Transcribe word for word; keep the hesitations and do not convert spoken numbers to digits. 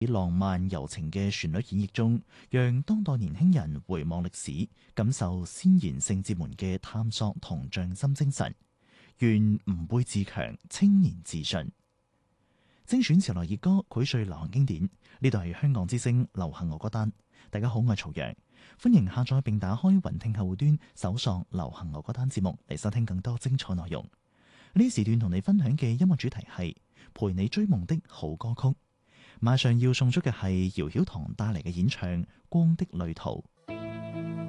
以浪漫柔情嘅旋律演繹中，讓當代年輕人回望歷史，感受先賢聖哲們嘅探索同匠心精神。願吾輩自強，青年自信。精選潮流熱歌，膾萃流行經典。呢度係香港之聲流行樂歌單。大家好，我係曹陽，歡迎下載並打開雲聽客戶端，搜索流行樂歌單節目嚟收聽更多精彩內容。呢時段同你分享嘅音樂主題係陪你追夢的好歌曲。馬上要送出嘅係姚曉棠帶嚟嘅演唱《光的旅途》。